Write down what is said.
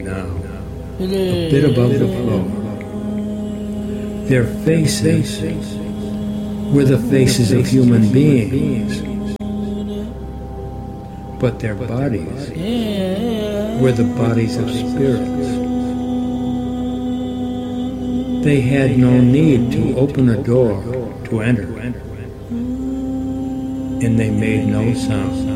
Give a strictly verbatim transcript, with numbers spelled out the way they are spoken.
now, a bit above the floor. Their faces were the faces of human beings, but their bodies were the bodies of spirits. They had no need to open a door to enter, and they made no sound.